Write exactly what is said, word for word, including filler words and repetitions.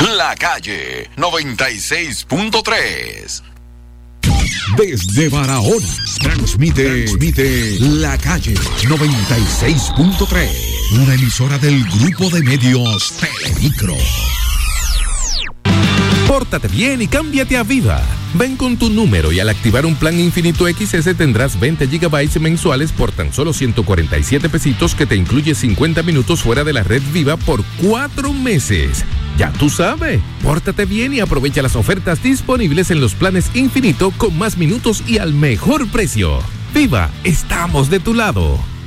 La Calle noventa y seis punto tres. Desde Barahona, transmite, transmite La Calle noventa y seis punto tres. Una emisora del grupo de medios Telemicro. Pórtate bien y cámbiate a Viva. Ven con tu número y al activar un plan Infinito X S tendrás veinte gigabytes mensuales por tan solo ciento cuarenta y siete pesitos, que te incluye cincuenta minutos fuera de la red Viva por cuatro meses. Ya tú sabes, pórtate bien y aprovecha las ofertas disponibles en los planes Infinito con más minutos y al mejor precio. Viva, estamos de tu lado.